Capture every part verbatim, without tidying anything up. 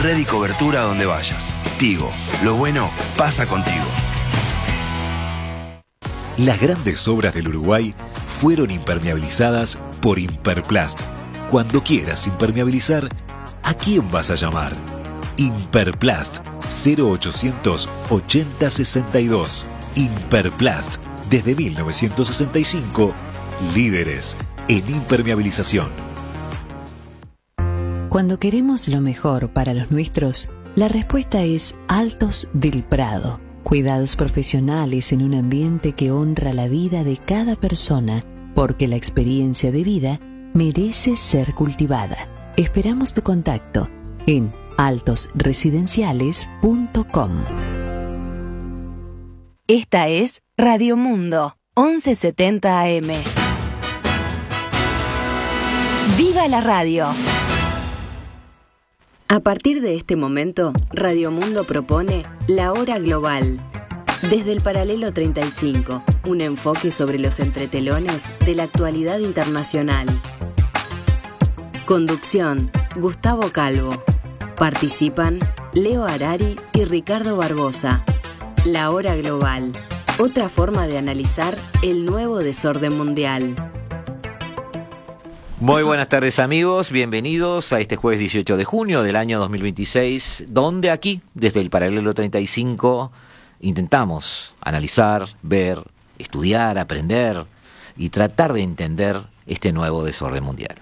red y cobertura donde vayas. Tigo, lo bueno pasa contigo. Las grandes obras del Uruguay fueron impermeabilizadas por Imperplast. Cuando quieras impermeabilizar, ¿a quién vas a llamar? Imperplast, cero ochocientos ochenta sesenta y dos. Imperplast, desde mil novecientos sesenta y cinco, líderes en impermeabilización. Cuando queremos lo mejor para los nuestros, la respuesta es Altos del Prado. Cuidados profesionales en un ambiente que honra la vida de cada persona, porque la experiencia de vida merece ser cultivada. Esperamos tu contacto en altos residenciales punto com. Esta es Radio Mundo, once setenta A M. ¡Viva la radio! A partir de este momento, Radio Mundo propone La Hora Global. Desde el paralelo treinta y cinco, un enfoque sobre los entretelones de la actualidad internacional. Conducción, Gustavo Calvo. Participan Leo Harari y Ricardo Barbosa. La Hora Global, otra forma de analizar el nuevo desorden mundial. Muy buenas tardes, amigos, bienvenidos a este jueves dieciocho de junio del año dos mil veintiséis, donde aquí, desde el paralelo treinta y cinco, intentamos analizar, ver, estudiar, aprender y tratar de entender este nuevo desorden mundial.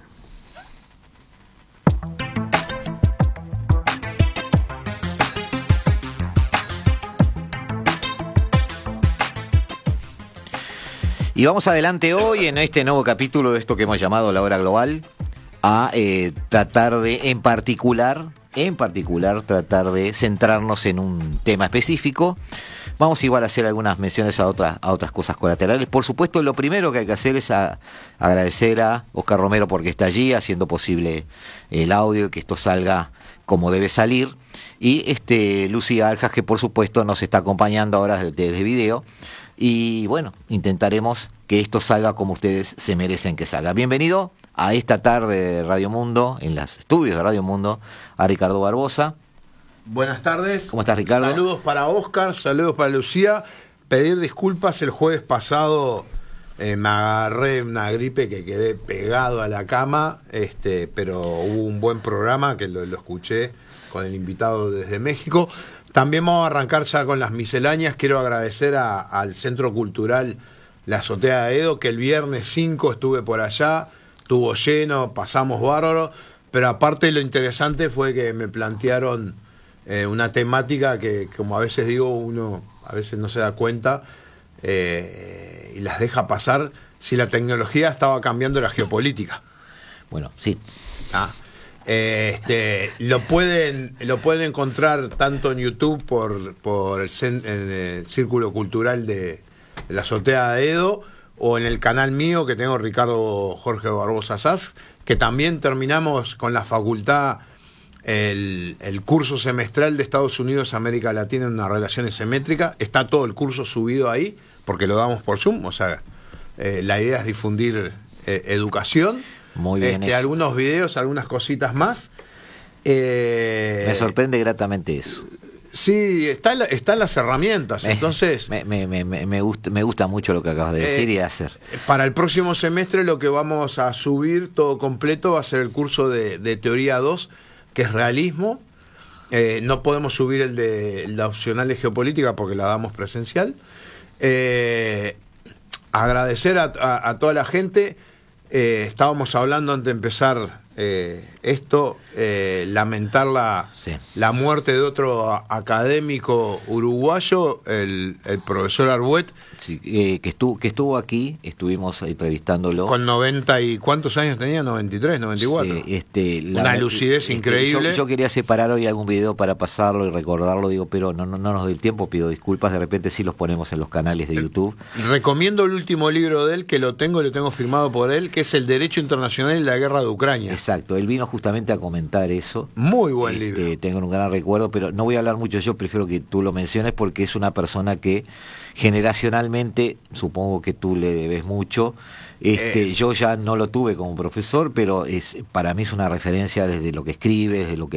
Y vamos adelante hoy en este nuevo capítulo de esto que hemos llamado La Hora Global a eh, tratar de, en particular, en particular, tratar de centrarnos en un tema específico. Vamos igual a hacer algunas menciones a otras, a otras cosas colaterales. Por supuesto, lo primero que hay que hacer es a, agradecer a Oscar Romero porque está allí haciendo posible el audio y que esto salga como debe salir. Y este Lucía Aljas, que por supuesto nos está acompañando ahora desde, desde video. Y bueno, intentaremos que esto salga como ustedes se merecen que salga. Bienvenido a esta tarde de Radio Mundo, en los estudios de Radio Mundo, a Ricardo Barbosa. Buenas tardes. ¿Cómo estás, Ricardo? Saludos para Oscar, saludos para Lucía. Pedir disculpas, el jueves pasado eh, me agarré una gripe que quedé pegado a la cama, este, pero hubo un buen programa que lo, lo escuché con el invitado desde México. También vamos a arrancar ya con las misceláneas. Quiero agradecer a, al Centro Cultural La Azotea de Edo, que el viernes cinco estuve por allá, estuvo lleno, pasamos bárbaro, pero aparte lo interesante fue que me plantearon eh, una temática que, como a veces digo, uno a veces no se da cuenta eh, y las deja pasar, si la tecnología estaba cambiando la geopolítica. Bueno, sí. Ah. Este, lo pueden lo pueden encontrar tanto en YouTube por por el, en el Círculo Cultural de, de la Azotea de Edo, o en el canal mío que tengo, Ricardo Jorge Barbosa Sass, que también terminamos con la facultad el, el curso semestral de Estados Unidos América Latina en una relaciones simétricas. Está todo el curso subido ahí porque lo damos por Zoom, o sea, eh, la idea es difundir eh, educación. Muy bien. Este, algunos videos, algunas cositas más. Eh, me sorprende gratamente eso. Sí, están está las herramientas. Me, entonces, me, me, me, me, gusta, me gusta mucho lo que acabas de decir eh, y de hacer. Para el próximo semestre lo que vamos a subir todo completo va a ser el curso de, de Teoría dos, que es realismo. Eh, no podemos subir el de la opcional de geopolítica porque la damos presencial. Eh, agradecer a, a, a toda la gente. Eh, estábamos hablando antes de empezar eh, esto, eh, lamentar la, sí. la muerte de otro a, académico uruguayo, el, el profesor Arbuet. Sí, eh, que, estuvo, que estuvo aquí, estuvimos ahí entrevistándolo. Con noventa y ¿cuántos años tenía? noventa y tres, noventa y cuatro. Sí, este, la, Una lucidez este, increíble. Yo, yo quería separar hoy algún video para pasarlo y recordarlo, digo, pero no, no, no nos doy el tiempo, pido disculpas, de repente sí los ponemos en los canales de YouTube. Recomiendo el último libro de él, que lo tengo, lo tengo firmado por él, que es El Derecho Internacional y la Guerra de Ucrania. Exacto, él vino justamente a comentar eso. Muy buen este, libro. Tengo un gran recuerdo, pero no voy a hablar mucho, yo prefiero que tú lo menciones porque es una persona que generacionalmente, supongo que tú le debes mucho. Este, eh. Yo ya no lo tuve como profesor, pero es para mí es una referencia desde lo que escribe, desde lo que